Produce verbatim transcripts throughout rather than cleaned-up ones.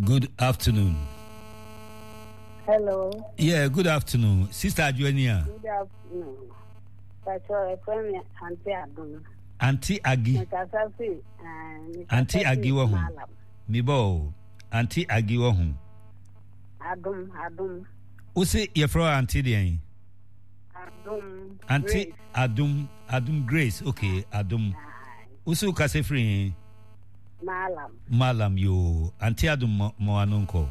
Good afternoon. Hello. Yeah, good afternoon. Sister Adjuania. Good afternoon. That's all friend Auntie Adum. Auntie Agi. Auntie Agi wo hu. Mi bo. Auntie Agi wo hu. Adum, Adum. Ose ye fro Auntie den. Adum. Auntie Adum, Adum Grace. Okay, Adum. Ose u kase free. Malam. Malam yo. Auntie Adum mo anonko.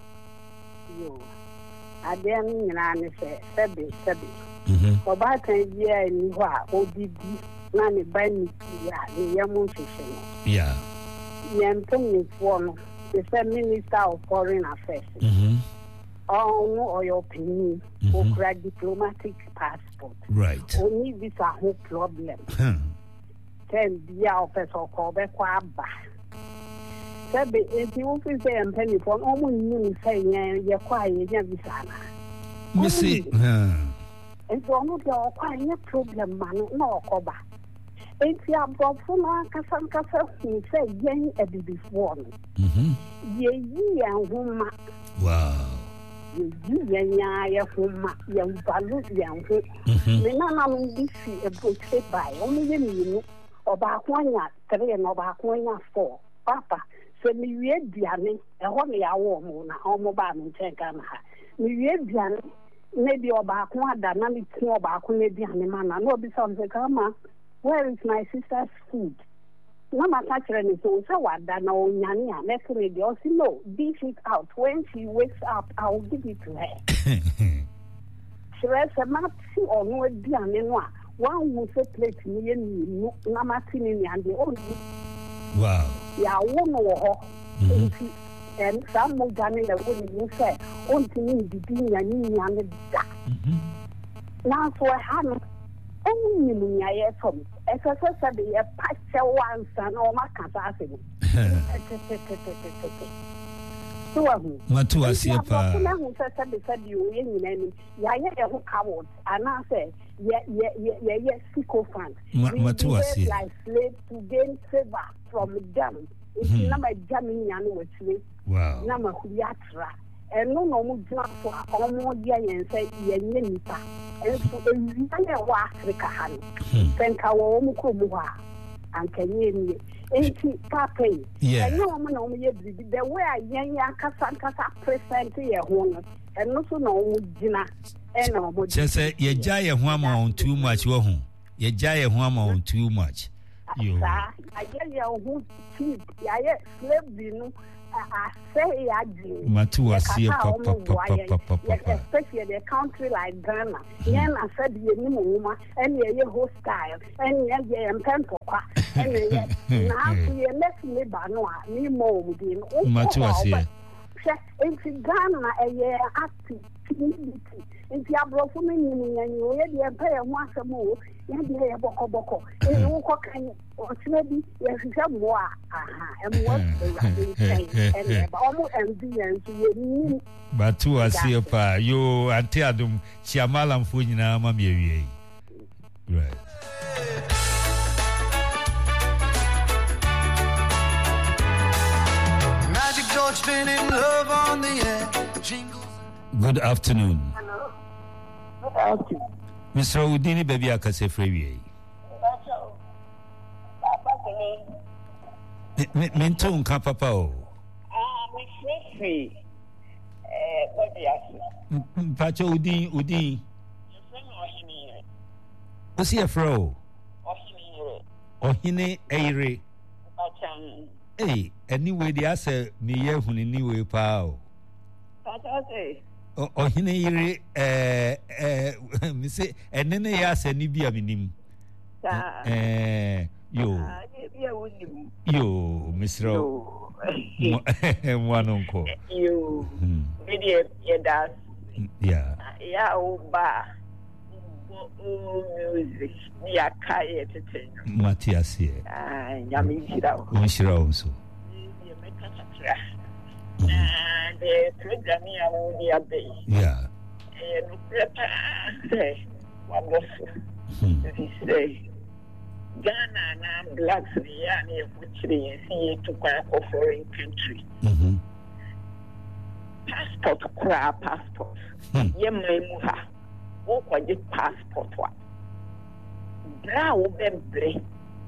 Yo. Adem nyina ne se sebe sebe. Mhm. Oba kan bia ni ho a odidi na ne ba ni ya ne yamo hwehwe no. Yeah. Yem pon for no. The Minister of Foreign Affairs. Mhm. Oh, or your opinion, or grad diplomatic passport. Right. Only this a whole problem. Ten be our officer call back kwaba. Sabe, if you office and penny for almost you saying you're quiet, you're visana. Missy. And so almost your quiet problem, man, no coba. It's your brother, Cassan Cassa, who say, young at the before. Mhm. Ye, ye, and woman. Wow. You yan ya homa ya balu ya ho me na na mo bi fi e boche by o me ye mi oba ko anya three na oba ko anya four papa se mi wie diane e ho me ya wo mo na o mo ba me chen ka na ha mi wie diane ne bi oba ko ada na mi ti oba ko ne diane ma na no bi some say kama where is my sister's food? No matter so so what that no nyanya next radio say no dish it out when she wakes up I will give it to her. She says not see or no diane no one will say plate me no na matini ni and the only wow ya wono ho and some mo gane na woni you say on tini di nyanya nyanya da now so I have only me I from as I said be a patch once and all my capacity. So Matu asipa. Who said said you in any ya ya who coward and I say yeah yeah yeah yeah sycophant. Matu asipa. Like slave to gain favor from them. It's not my jamming and with me. Wow. Nama Huyatra. And no no more for almost yeah and say yeah nipa. And so the real wa Africa han. Penka wo mu ko mu ha. Anka nye ni. Enti kape. Yeah. And no mo no mo ye bibi the way yan ya kasa kasa present ye ho no. And no so no mo gina. And no mo. Just say ye ja ye ho am too much wo ho. Ye ja ye ho am too much. Yo. Sa aye ye ho cheap. Ya ye slave no. I say I do. Matu asiye papa papa papa. Especially the country like Ghana. Yen I said ye ni muma and ye hostile and ye ye mpempokwa and ye na ye let me ba no a ni mo mudi no. Matu asiye. In Ghana a ye active community. In Tiabrofo me ni nyanyo ye de pay e ho asemo ye de ye boko boko. E wo ko kan o tire bi ye hwehwe mo a aha e mo e almost ambience ye ni Batu asiye pa yo Auntie Adum chiamala mfu nyina ma miewie. Right. Magic George spinning love on the air. Jingle. Good afternoon. Hello. Good afternoon. Mister Udini baby akase freeway. Me me nto nka papa o. Ah, me free. Eh, baby asi. Pacho Udin Udin. What's your fro? Ohine Eire. Hey, anyway, the answer me ye huni niwe pa o. Ohine Eire eh eh me say enene ya se ni bia minim. Eh yo. Yo, Mister O. Mwanonko. Yo. Media yedas. Yeah. Ya oba. Music. Ya kaye tete. Matias here. Ah, nyami shira. Unshira also. Ya meka tatra. Ah, the program ya wodi abe. Yeah. Eh, no prepare. Wonderful. This say Ghana na blacks ni ya ni fuchiri si to kwa for foreign country. Mhm. passport kura passport ye mai mu ha wo kwaje passport wa bra wo bembre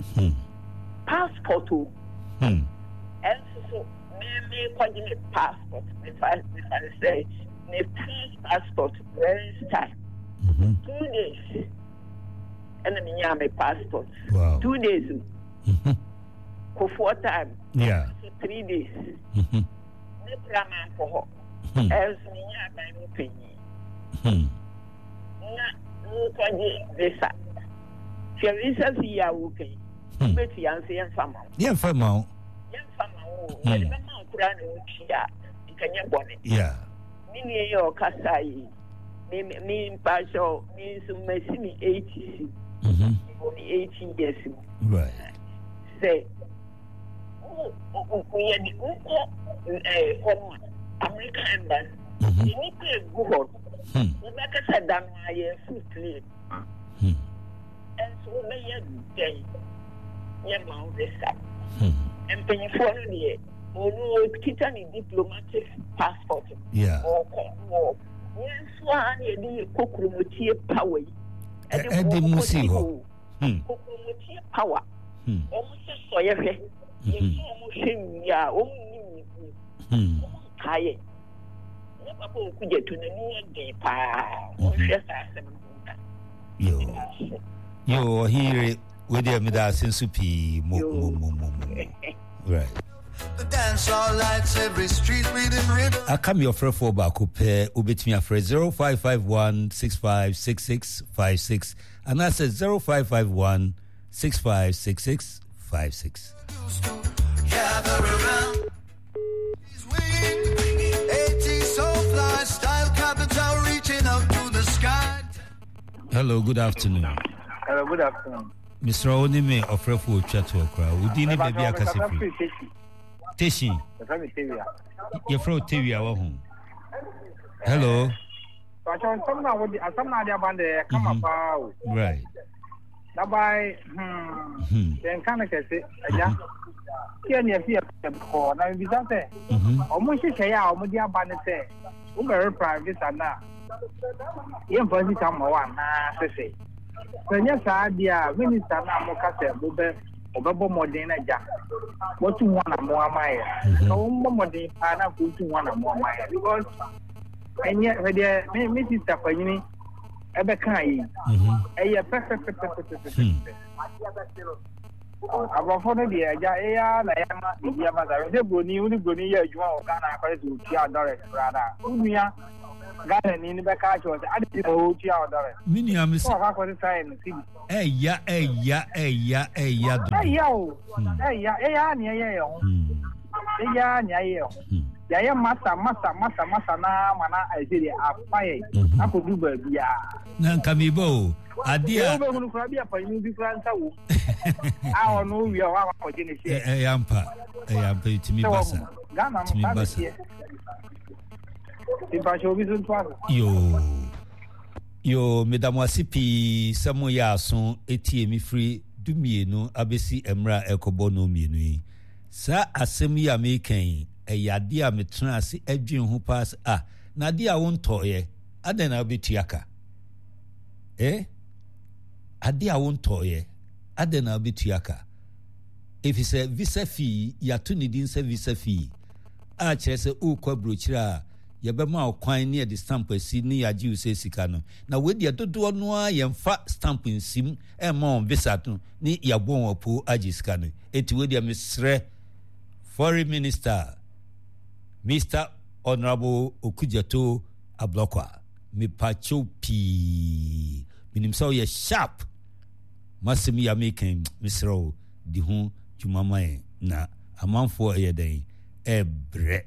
passport o hmm and so me me kwaje passport if I if I say me passport very start mm-hmm. two days and then me my passport wow. two days mm-hmm. for four time yeah so three days mhm me plan for her else me ya by me pay hmm na wo kwaje visa se visa si ya wo pay bet yan se yan fama yan fama yan fama wo e be ma kura na wo tia ikanya bone yeah mini yo kasai mi mi pasho mi sumesini eighty mhm only eighty years right say oh oh we are the eh home American embassy ni pe go hmm we make say dan aye food plate hmm and so we are day yeah ma o visa hmm and pay for no dey onu kita ni diplomatic passport yeah oh yes one ye di kokromotie power e de musi ho hmm kokromotie power hmm o mo se so ye hwe ye so mo hwe ya o ni hmm kaye ne papa o kuje to na ni de pa o hwe sa se mo yo yo here we dey me da sensu pi mo mo mo mo right. The dance all lights, every street rhythm rhythm. I come your friend for back up ubit me afre zero five five one six five six six five six and I said zero five five one six five six six five six. Gather around. He's winging eighty so fly style capital reaching up to the sky. Hello, good afternoon. Hello, good afternoon. Mister Onime Ofrefo Chato Okra. Udini baby akasifi. Teshi. You're from Tevia. Hello. Right. Dabai, hmm, then can I say, yeah, here near here, now we say, almost say, I almost have been say, Uber private and now. You first come one, I say. When yes, idea, Minister Namokase, Bube. Obo modern aja what you want more mile no modern ana put you want more mile because and yet when they me sister fanyini ebe kan yi eh ya perfect perfect aba for no dey aja eh ya na ya ma dey ya ma da we go ni uni go ni ya adwuma o kana akore to tia direct brother unuya Ghana ni ni be ka cho ade o tia direct mini am so ka ko say no si eh ya eh ya eh ya eh ya do eh ya o eh ya eh ya ni eh ya o eh ya ni eh ya o ya ya masa masa masa masa na mana ajiri afaye akodu ba bia na nkamibo adia o be hunu kra bia pa ni bi kra nta wo a ono wi o wa ko je ni se eh yampa eh yampa timi basa Ghana timi basa yo yo mesdames asipi samu ya aso etie mi free dumienu abesi emra ekobo no mienu yi sa asem ya mekan eyade a metra ase adwen ho pass ah na de a wontoye adan na obetiaka eh ade a wontoye adan na obetiaka if you say visa fee ya to ni din say visa fee a kire se o kwa brochira yebema okwan ne de stamp asi ne yaji use sika no na we de dodo no a yemfa stamp nsim e ma on visa to ne yabon opo agi sika no eti we de mesre foreign minister Mister Honorable Okujato Ablokwa me pacho pi minim so ye sharp masemi ya making misro di hu jumamae na amanfo ye den ebre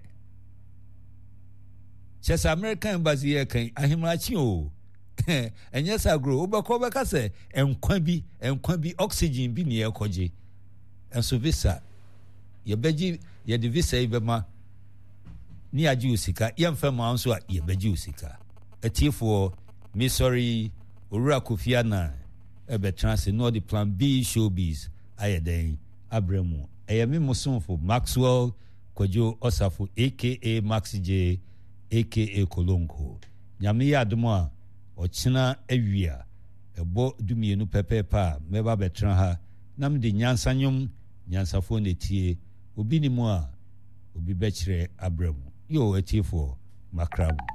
Chess American embassy here kan ahimrachi o enye sa grow obako beka se enkwa bi enkwa bi oxygen bi ne ekoje enso visa ye beji ye de visa ibema ni aji usika yemfa ma nso a ye beji usika atiefo me sorry Owura Kofi Annan ebe trans no the plan B showbiz ayeden abremu eyemi musonfo Maxwell Kojo Osafo aka Max J aka Kolonko nyame ya adom a ochina awia ebo dumienu pepepa meba betra ha nam de nyansa nyom nyansafo netie obi ni mu a obi be kire abramu yo atiefo makramu